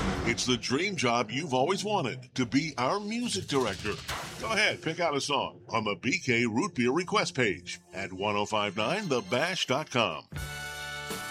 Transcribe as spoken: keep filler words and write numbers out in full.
It's the dream job you've always wanted, to be our music director. Go ahead, pick out a song on the B K Root Beer request page at ten fifty-nine the bash dot com.